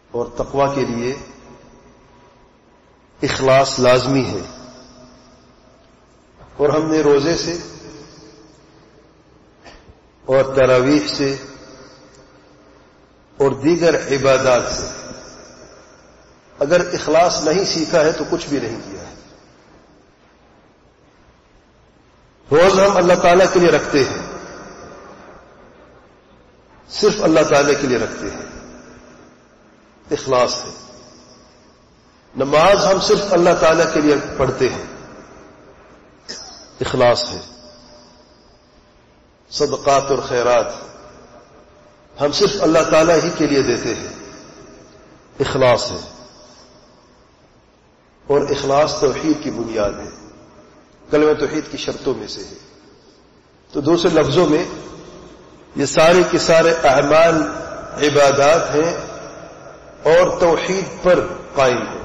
اور تقوی کے لیے اخلاص لازمی ہے. اور ہم نے روزے سے اور تراویح سے اور دیگر عبادات سے اگر اخلاص نہیں سیکھا ہے تو کچھ بھی نہیں کیا ہے. روز ہم اللہ تعالیٰ کے لیے رکھتے ہیں، صرف اللہ تعالیٰ کے لیے رکھتے ہیں، اخلاص ہے. نماز ہم صرف اللہ تعالیٰ کے لیے پڑھتے ہیں، اخلاص ہے. صدقات اور خیرات ہم صرف اللہ تعالیٰ ہی کے لیے دیتے ہیں، اخلاص ہے. اور اخلاص توحید کی بنیاد ہے، کلمہ توحید کی شرطوں میں سے ہے. تو دوسرے لفظوں میں یہ سارے کے سارے اعمال عبادات ہیں اور توحید پر قائم ہیں.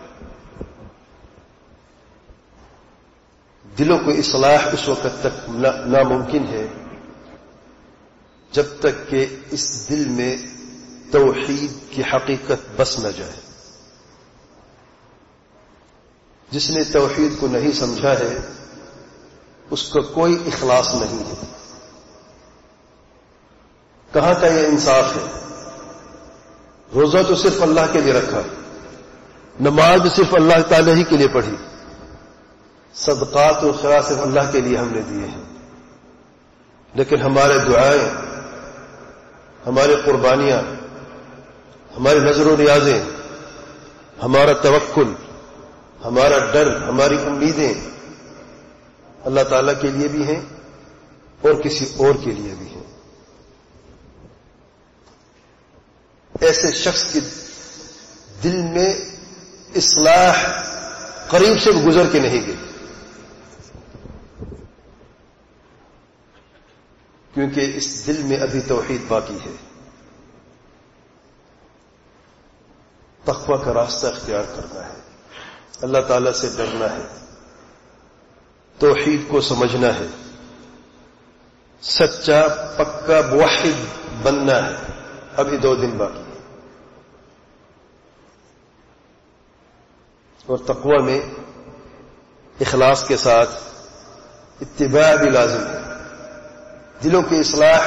دلوں کو اصلاح اس وقت تک ناممکن ہے جب تک کہ اس دل میں توحید کی حقیقت بس نہ جائے. جس نے توحید کو نہیں سمجھا ہے اس کا کوئی اخلاص نہیں ہے. کہاں کا یہ انصاف ہے؟ روزہ تو صرف اللہ کے لیے رکھا، نماز بھی صرف اللہ تعالی ہی کے لیے پڑھی، صدقات اور خیرات صرف اللہ کے لیے ہم نے دیے ہیں. لیکن ہمارے دعائیں، ہماری قربانیاں، ہماری نظر و نیازیں، ہمارا توکل، ہمارا ڈر، ہماری امیدیں اللہ تعالیٰ کے لیے بھی ہیں اور کسی اور کے لیے بھی ہیں. ایسے شخص کے دل میں اصلاح قریب سے گزر کے نہیں گئی، کیونکہ اس دل میں ابھی توحید باقی ہے. تقوی کا راستہ اختیار کرنا ہے، اللہ تعالیٰ سے ڈرنا ہے، توحید کو سمجھنا ہے، سچا پکا موحد بننا ہے. ابھی 2 دن باقی ہے. اور تقوی میں اخلاص کے ساتھ اتباع بھی لازم ہے. دلوں کی اصلاح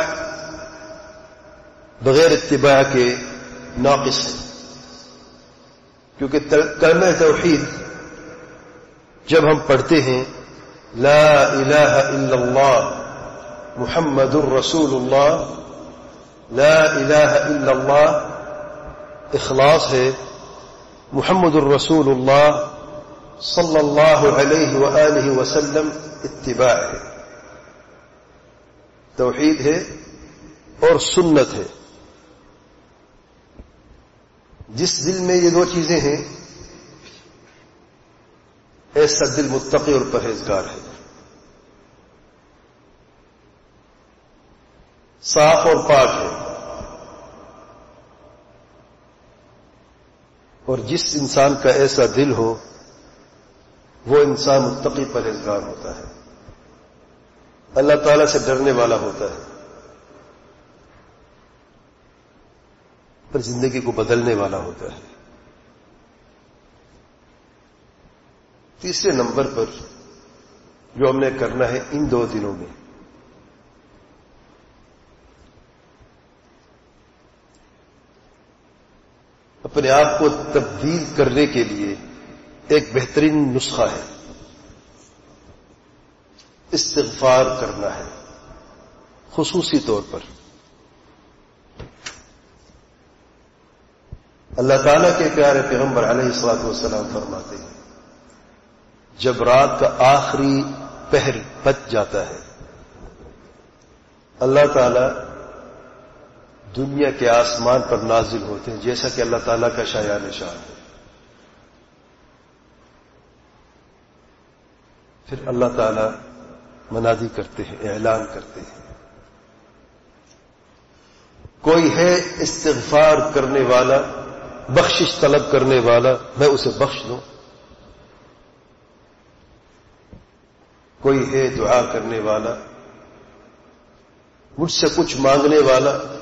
بغیر اتباع کے ناقص ہے، کیونکہ کلمہ توحید جب ہم پڑھتے ہیں لا الہ الا اللہ محمد الرسول اللہ، لا الہ الا اللہ اخلاص ہے، محمد الرسول اللہ صلی اللہ علیہ وآلہ وسلم اتباع ہے، توحید ہے اور سنت ہے. جس دل میں یہ 2 چیزیں ہیں ایسا دل متقی اور پرہیزگار ہے، صاف اور پاک ہے. اور جس انسان کا ایسا دل ہو وہ انسان متقی پرہیزگار ہوتا ہے، اللہ تعالیٰ سے ڈرنے والا ہوتا ہے، پر زندگی کو بدلنے والا ہوتا ہے. تیسرے نمبر پر جو ہم نے کرنا ہے ان 2 دنوں میں اپنے آپ کو تبدیل کرنے کے لیے ایک بہترین نسخہ ہے، استغفار کرنا ہے. خصوصی طور پر اللہ تعالیٰ کے پیارے پیغمبر علیہ الصلوۃ والسلام فرماتے ہیں جب رات کا آخری پہر بچ جاتا ہے اللہ تعالیٰ دنیا کے آسمان پر نازل ہوتے ہیں، جیسا کہ اللہ تعالیٰ کا شایان شان ہے. پھر اللہ تعالیٰ منادی کرتے ہیں، اعلان کرتے ہیں کوئی ہے استغفار کرنے والا، بخشش طلب کرنے والا، میں اسے بخش دوں. کوئی ہے دعا کرنے والا، مجھ سے کچھ مانگنے والا،